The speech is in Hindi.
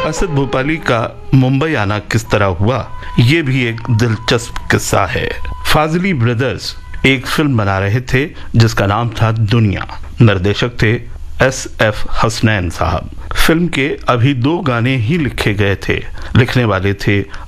असद भोपाली का मुंबई आना किस तरह हुआ, ये भी एक दिलचस्प किस्सा है। फाजली ब्रदर्स एक फिल्म बना रहे थे जिसका नाम था दुनिया। निर्देशक थे SF हसनैन साहब। फिल्म के अभी 2 गाने ही लिखे गए थे। लिखने वाले थे